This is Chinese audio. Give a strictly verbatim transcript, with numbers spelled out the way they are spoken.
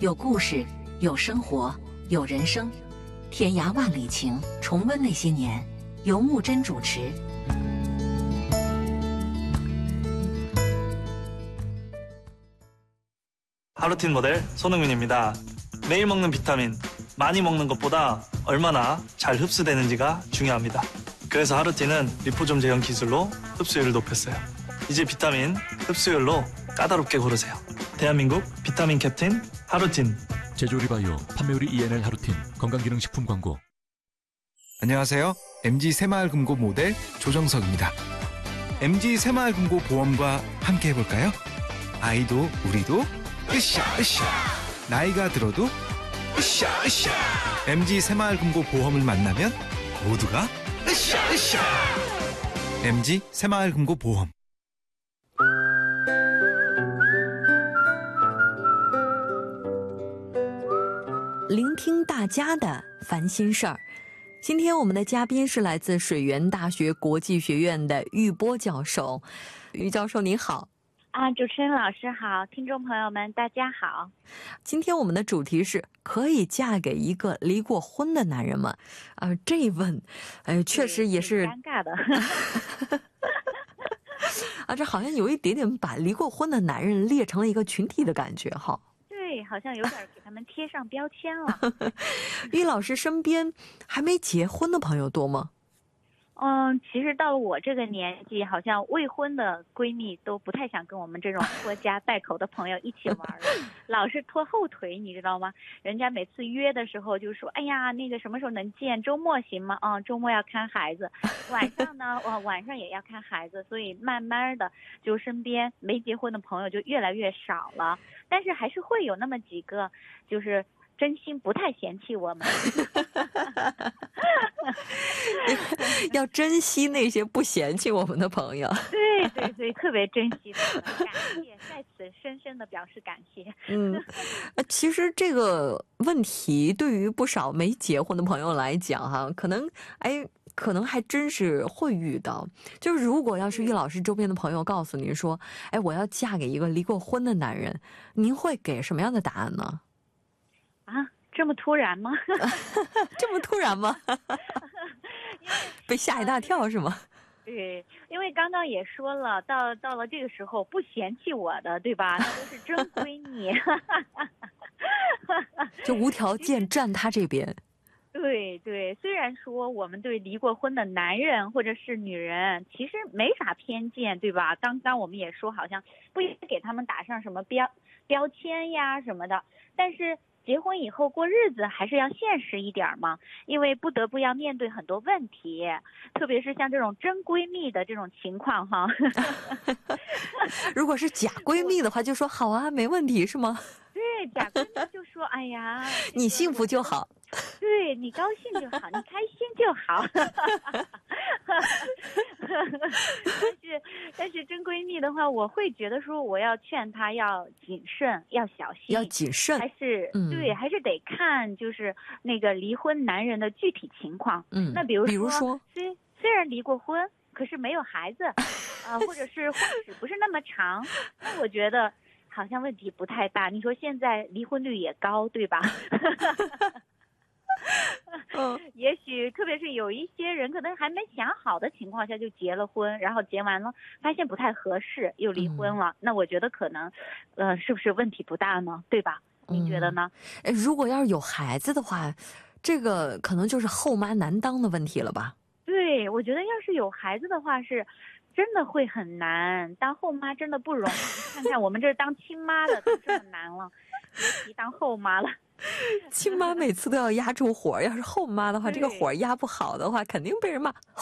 有故事，有生活，有人生。天涯万里情，重温那些年。由木真主持。 하루틴 모델 손흥민입니다. 매일 먹는 비타민, 많이 먹는 것보다 얼마나 잘 흡수되는지가 중요합니다. 그래서 하루틴은 리포좀 제형 기술로 흡수율을 높였어요. 이제 비타민 흡수율로 까다롭게 고르세요. 대한민국 비타민 캡틴 하루틴. 제조리바이오 판매율이 이엔엘 하루틴 건강기능식품 광고. 안녕하세요. 엠지 새마을금고 모델 조정석입니다. 엠지 새마을금고 보험과 함께 해볼까요? 아이도 우리도 으쌰 으쌰. 나이가 들어도 으쌰 으쌰. 엠지 새마을금고 보험을 만나면 모두가 으쌰 으쌰. 엠지 새마을금고 보험. 聆听大家的烦心事儿。今天我们的嘉宾是来自水源大学国际学院的于波教授。于教授您好。 啊，主持人老师好，听众朋友们大家好。 今天我们的主题是可以嫁给一个离过婚的男人吗？啊、呃，这一问，呃，确实也是尴尬的。 啊，这好像有一点点把离过婚的男人列成了一个群体的感觉哈。 对，好像有点给他们贴上标签了。 于老师身边还没结婚的朋友多吗？ 嗯，其实到了我这个年纪，好像未婚的闺蜜都不太想跟我们这种拖家带口的朋友一起玩了，老是拖后腿，你知道吗？人家每次约的时候就说：“哎呀，那个什么时候能见？周末行吗？啊、嗯，周末要看孩子，晚上呢，我晚上也要看孩子。”所以慢慢的，就身边没结婚的朋友就越来越少了，但是还是会有那么几个，就是真心不太嫌弃我们。 要珍惜那些不嫌弃我们的朋友。 对对对，特别珍惜他们，感谢，在此深深的表示感谢。 嗯，其实这个问题对于不少没结婚的朋友来讲哈，可能哎，可能还真是会遇到。就是如果要是于老师周边的朋友告诉您说，哎，我要嫁给一个离过婚的男人，您会给什么样的答案呢？ 啊，这么突然吗？ 这么突然吗？被吓一大跳是吗？ 对，因为刚刚也说了，到到了这个时候不嫌弃我的，对吧？那都是真闺蜜。 就无条件站他这边。 对对，虽然说我们对离过婚的男人或者是女人其实没啥偏见，对吧？刚刚我们也说好像不应该给他们打上什么标标签呀什么的，但是结婚以后过日子还是要现实一点嘛，因为不得不要面对很多问题，特别是像这种真闺蜜的这种情况哈。 如果是假闺蜜的话，就说好啊，没问题是吗？ 对，假闺蜜就说哎呀， 你幸福就好。 对，你高兴就好，你开心就好。但是但是真闺蜜的话，我会觉得说我要劝她要谨慎，要小心， 要谨慎， 还是、嗯、对，还是得看就是那个离婚男人的具体情况。嗯，那比如说，比如说虽虽然离过婚，可是没有孩子，啊、呃，或者是婚史不是那么长，那我觉得好像问题不太大。你说现在离婚率也高，对吧？嗯，也许特别是有一些人可能还没想好的情况下就结了婚，然后结完了发现不太合适又离婚了、嗯、那我觉得可能呃是不是问题不大呢，对吧？您觉得呢？ 嗯、如果要是有孩子的话，这个可能就是后妈难当的问题了吧？ 对，我觉得要是有孩子的话是真的会很难，当后妈真的不容易。看看我们这当亲妈的都这么难了，别提当后妈了。 亲妈每次都要压住火，要是后妈的话，这个火压不好的话，肯定被人骂。